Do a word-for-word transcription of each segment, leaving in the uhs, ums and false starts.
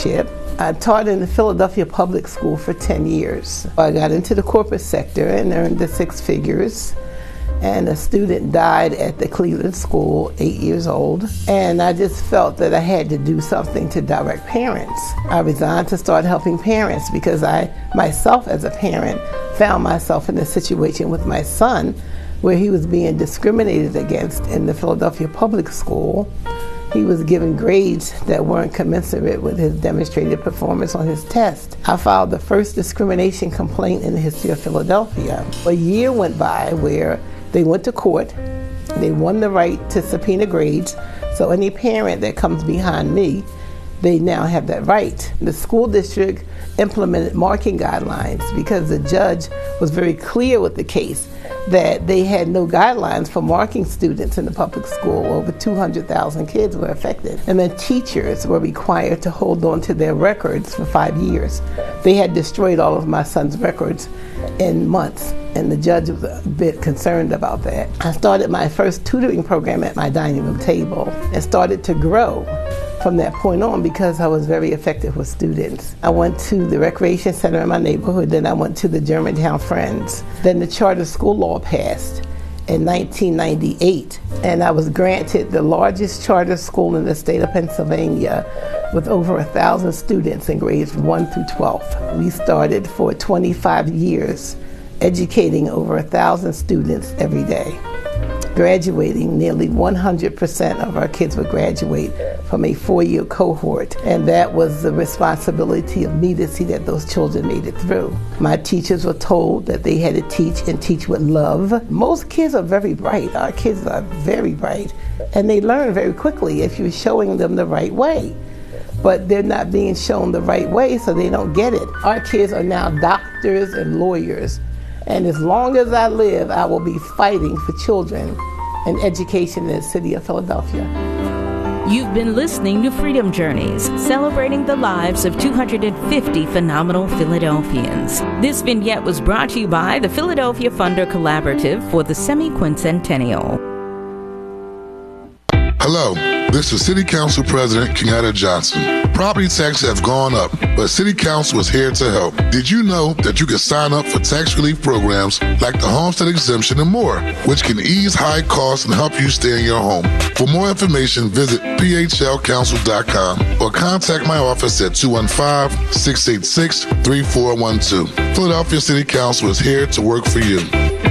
leadership. I taught in the Philadelphia Public School for ten years. I got into the corporate sector and earned the six figures. And a student died at the Cleveland School, eight years old. And I just felt that I had to do something to direct parents. I resigned to start helping parents because I, myself as a parent, found myself in a situation with my son where he was being discriminated against in the Philadelphia Public School. He was given grades that weren't commensurate with his demonstrated performance on his test. I filed the first discrimination complaint in the history of Philadelphia. A year went by where they went to court. They won the right to subpoena grades. So any parent that comes behind me, they now have that right. The school district implemented marking guidelines because the judge was very clear with the case that they had no guidelines for marking students in the public school. Over two hundred thousand kids were affected. And then teachers were required to hold on to their records for five years. They had destroyed all of my son's records in months, and the judge was a bit concerned about that. I started my first tutoring program at my dining room table and started to grow from that point on because I was very effective with students. I went to the recreation center in my neighborhood, then I went to the Germantown Friends. Then the charter school law passed in nineteen ninety-eight, and I was granted the largest charter school in the state of Pennsylvania with over a thousand students in grades one through twelve. We started for twenty-five years, educating over a thousand students every day. Graduating, nearly one hundred percent of our kids would graduate from a four-year cohort, and that was the responsibility of me to see that those children made it through. My teachers were told that they had to teach and teach with love. Most kids are very bright. Our kids are very bright, and they learn very quickly if you're showing them the right way. But they're not being shown the right way, so they don't get it. Our kids are now doctors and lawyers. And as long as I live, I will be fighting for children and education in the city of Philadelphia. You've been listening to Freedom Journeys, celebrating the lives of two hundred fifty phenomenal Philadelphians. This vignette was brought to you by the Philadelphia Funder Collaborative for the semi-quincentennial. Hello, this is City Council President Kenyatta Johnson. Property taxes have gone up, but City Council is here to help. Did you know that you can sign up for tax relief programs like the homestead exemption and more, which can ease high costs and help you stay in your home? For more information, visit P H L council dot com or contact my office at two one five, six eight six, three four one two. Philadelphia City Council is here to work for you.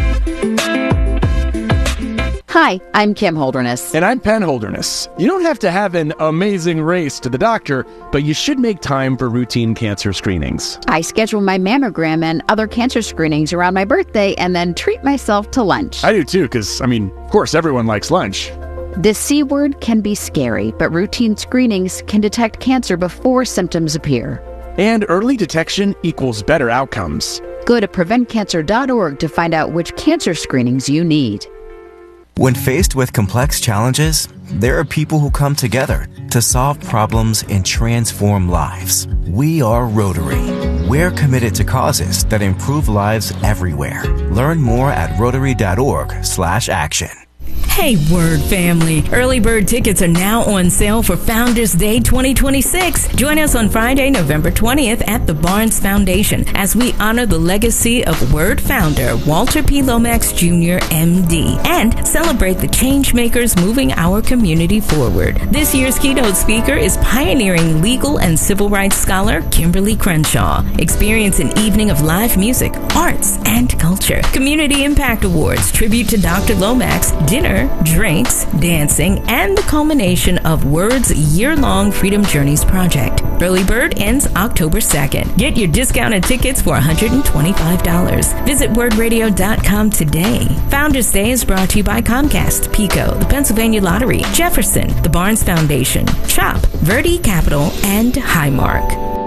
Hi, I'm Kim Holderness. And I'm Penn Holderness. You don't have to have an amazing race to the doctor, but you should make time for routine cancer screenings. I schedule my mammogram and other cancer screenings around my birthday and then treat myself to lunch. I do too, because, I mean, of course, everyone likes lunch. The C word can be scary, but routine screenings can detect cancer before symptoms appear. And early detection equals better outcomes. Go to prevent cancer dot org to find out which cancer screenings you need. When faced with complex challenges, there are people who come together to solve problems and transform lives. We are Rotary. We're committed to causes that improve lives everywhere. Learn more at rotary dot org slash action. Hey, Word family. Early bird tickets are now on sale for Founders Day twenty twenty-six. Join us on Friday, November twentieth at the Barnes Foundation as we honor the legacy of Word founder Walter P. Lomax Junior M D and celebrate the change makers moving our community forward. This year's keynote speaker is pioneering legal and civil rights scholar Kimberly Crenshaw. Experience an evening of live music, arts, and culture. Community Impact Awards, tribute to Doctor Lomax, dinner, drinks, dancing, and the culmination of Word's year-long Freedom Journeys project. Early bird ends October second. Get your discounted tickets for one hundred twenty-five dollars. Visit word radio dot com today. Founders Day is brought to you by Comcast, PECO, the Pennsylvania Lottery, Jefferson, the Barnes Foundation, CHOP, Verde Capital, and Highmark.